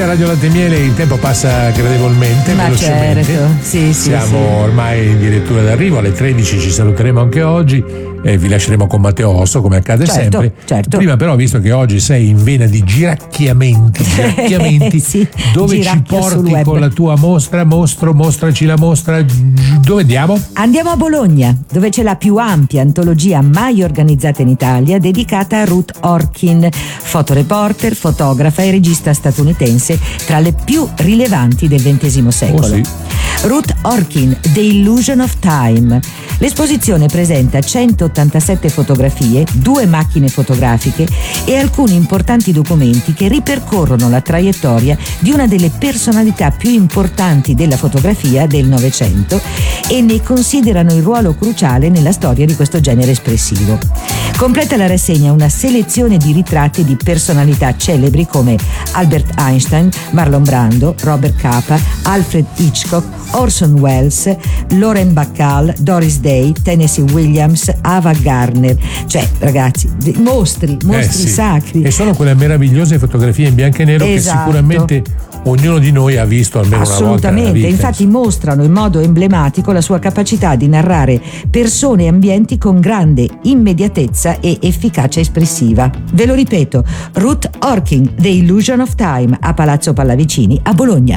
a Radio Latte e Miele il tempo passa gradevolmente, ma velocemente. Certo. Sì, Siamo sì. ormai addirittura d'arrivo, alle 13 ci saluteremo anche oggi e vi lasceremo con Matteo Osso come accade sempre. Certo. Prima però, visto che oggi sei in vena di giracchiamenti, Sì, dove ci porti con la tua mostraci la mostra, dove andiamo? Andiamo a Bologna, dove c'è la più ampia antologia mai organizzata in Italia dedicata a Ruth Orkin, fotoreporter, fotografa e regista statunitense tra le più rilevanti del XX secolo. Sì. Ruth Orkin, The Illusion of Time. L'esposizione presenta 187 fotografie, 2 macchine fotografiche e alcuni importanti documenti che ripercorrono la traiettoria di una delle personalità più importanti della fotografia del Novecento e ne considerano il ruolo cruciale nella storia di questo genere espressivo. Completa la rassegna una selezione di ritratti di personalità celebri come Albert Einstein, Marlon Brando, Robert Capa, Alfred Hitchcock, Orson Welles, Lauren Bacall, Doris Day, Tennessee Williams, Ava Gardner. Cioè, ragazzi, mostri Sì. sacri. E sono quelle meravigliose fotografie in bianco e nero che sicuramente ognuno di noi ha visto almeno una volta nella Assolutamente, vita. infatti mostrano in modo emblematico la sua capacità di narrare persone e ambienti con grande immediatezza e efficacia espressiva. Ve lo ripeto, Ruth Orkin, The Illusion of Time, a Palazzo Pallavicini a Bologna.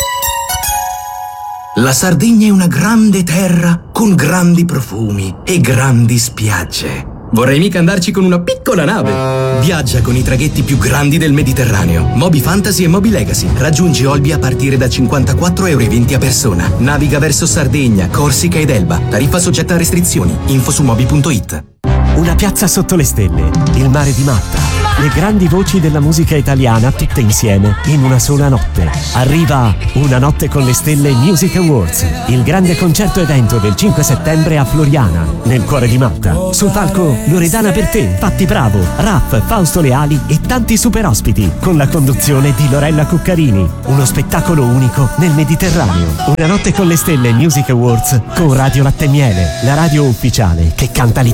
La Sardegna è una grande terra con grandi profumi e grandi spiagge. Vorrei mica andarci con una piccola nave. Viaggia con i traghetti più grandi del Mediterraneo. Moby Fantasy e Moby Legacy. Raggiungi Olbia a partire da 54,20 € a persona. Naviga verso Sardegna, Corsica ed Elba. Tariffa soggetta a restrizioni. Info su moby.it. Una piazza sotto le stelle, il mare di Matta, le grandi voci della musica italiana tutte insieme in una sola notte. Arriva Una notte con le stelle Music Awards, il grande concerto evento del 5 settembre a Floriana, nel cuore di Matta. Sul palco Loredana Bertè, Patti Bravo, Raff, Fausto Leali e tanti super ospiti, con la conduzione di Lorella Cuccarini. Uno spettacolo unico nel Mediterraneo. Una notte con le stelle Music Awards con Radio Latte e Miele, la radio ufficiale che canta l'Italia.